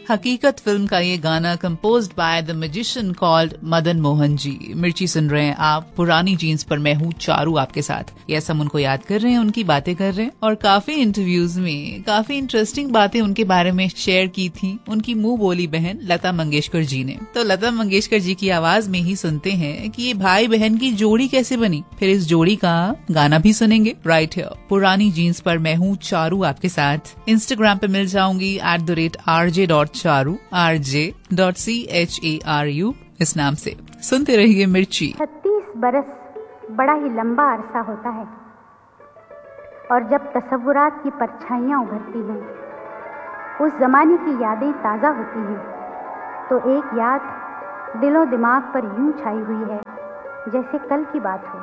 हकीकत फिल्म का ये गाना composed by the magician called Madan Mohan ji. मिर्ची सुन रहे हैं आप, पुरानी जीन्स पर मैं हूँ चारू आपके साथ। यस, हम उनको याद कर रहे हैं, उनकी बातें कर रहे हैं और काफी इंटरव्यूज में काफी इंटरेस्टिंग बातें उनके बारे में शेयर की थी उनकी मुंह बोली बहन लता मंगेशकर जी ने। तो लता मंगेशकर जी की आवाज में ही सुनते हैं कि ये भाई बहन की जोड़ी कैसे बनी, फिर इस जोड़ी का गाना भी सुनेंगे राइट हियर। पुरानी जीन्स पर मैं हूँ चारू आपके साथ। इंस्टाग्राम पे मिल जाऊंगी @rj.charu rj.charu इस नाम से। सुनते रहिए मिर्ची। 36 बरस बड़ा ही लंबा अरसा होता है और जब तसव्वुरात की परछाइयाँ उभरती हैं, उस जमाने की यादें ताज़ा होती हैं, तो एक याद दिलो दिमाग पर यूं छाई हुई है जैसे कल की बात हो।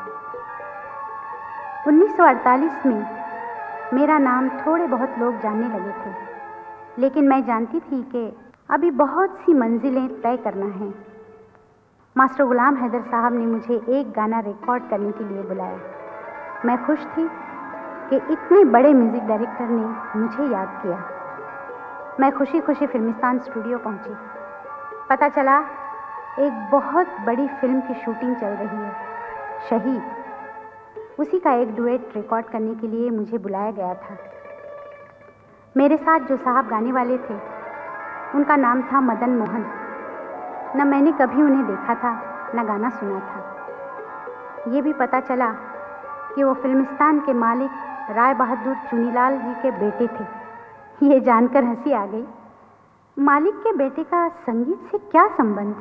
1948 में मेरा नाम थोड़े बहुत लोग जानने लगे थे, लेकिन मैं जानती थी कि अभी बहुत सी मंजिलें तय करना है। मास्टर गुलाम हैदर साहब ने मुझे एक गाना रिकॉर्ड करने के लिए बुलाया। मैं खुश थी कि इतने बड़े म्यूज़िक डायरेक्टर ने मुझे याद किया। मैं खुशी खुशी फिल्मिस्तान स्टूडियो पहुंची। पता चला एक बहुत बड़ी फिल्म की शूटिंग चल रही है, शहीद। उसी का एक डुएट रिकॉर्ड करने के लिए मुझे बुलाया गया था। मेरे साथ जो साहब गाने वाले थे उनका नाम था मदन मोहन। न मैंने कभी उन्हें देखा था, न गाना सुना था। ये भी पता चला कि वो फिल्मिस्तान के मालिक राय बहादुर चुनीलाल जी के बेटे थे। ये जानकर हंसी आ गई। मालिक के बेटे का संगीत से क्या संबंध?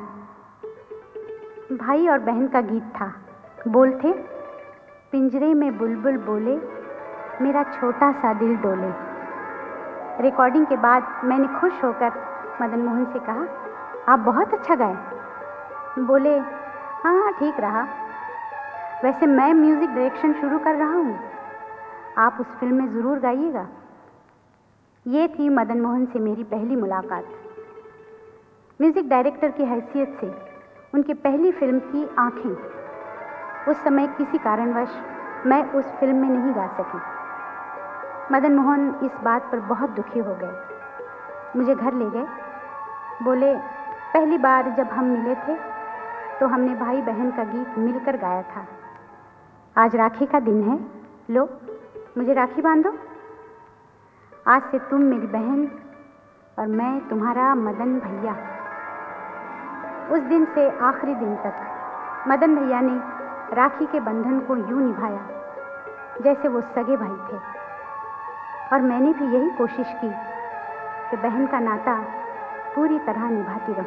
भाई और बहन का गीत था। बोल थे, पिंजरे में बुलबुल बोले, मेरा छोटा सा दिल डोले। रिकॉर्डिंग के बाद मैंने खुश होकर मदन मोहन से कहा, आप बहुत अच्छा गाए। बोले, हाँ ठीक रहा। वैसे मैं म्यूज़िक डायरेक्शन शुरू कर रहा हूँ, आप उस फिल्म में ज़रूर गाइएगा। ये थी मदन मोहन से मेरी पहली मुलाकात। म्यूज़िक डायरेक्टर की हैसियत से उनकी पहली फिल्म थी आँखें। उस समय किसी कारणवश मैं उस फिल्म में नहीं गा सकी। मदन मोहन इस बात पर बहुत दुखी हो गए। मुझे घर ले गए। बोले, पहली बार जब हम मिले थे तो हमने भाई बहन का गीत मिलकर गाया था। आज राखी का दिन है, लो मुझे राखी बांधो। आज से तुम मेरी बहन और मैं तुम्हारा मदन भैया। उस दिन से आखिरी दिन तक मदन भैया ने राखी के बंधन को यूं निभाया जैसे वो सगे भाई थे, और मैंने भी यही कोशिश की कि बहन का नाता पूरी तरह निभाती रहूं।